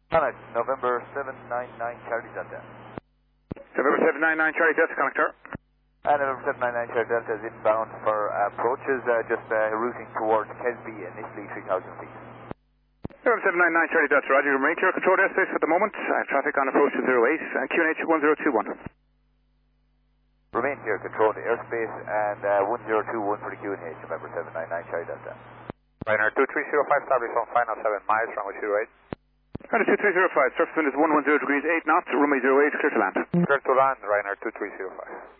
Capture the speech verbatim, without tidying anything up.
Connect, November seven nine nine Charlie Delta. November seven nine nine Charlie Delta, connector. And November seven nine nine Charlie Delta is inbound for approaches, uh, just uh, routing towards Kesby initially three thousand feet. November seven nine nine Charlie Delta, Roger. Remain clear control airspace for the moment. I have traffic on approach to zero eight, uh, Q N H one zero two one. Remain clear control to airspace and uh, one zero two one for the Q N H, November seven nine nine Charlie Delta. Ryanair two three zero five, establish on final seven miles, runway zero eight. Ryanair two three zero five, surface wind is one one zero degrees eight knots, runway zero eight, clear to land. Clear to land, Ryanair two three zero five.